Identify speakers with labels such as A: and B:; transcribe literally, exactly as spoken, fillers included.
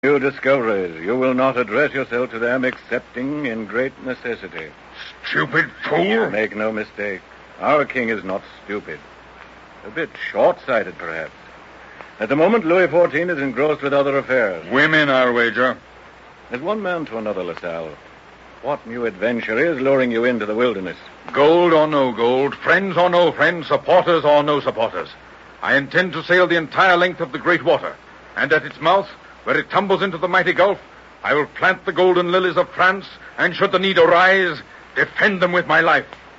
A: New discoveries. You will not address yourself to them excepting in great necessity.
B: Stupid fool!
A: Make no mistake. Our king is not stupid. A bit short-sighted, perhaps. At the moment, Louis the fourteenth is engrossed with other affairs.
B: Women, I'll wager.
A: There's one man to another, LaSalle. What new adventure is luring you into the wilderness?
B: Gold or no gold, friends or no friends, supporters or no supporters. I intend to sail the entire length of the great water. And at its mouth, where it tumbles into the mighty gulf, I will plant the golden lilies of France, and should the need arise, defend them with my life.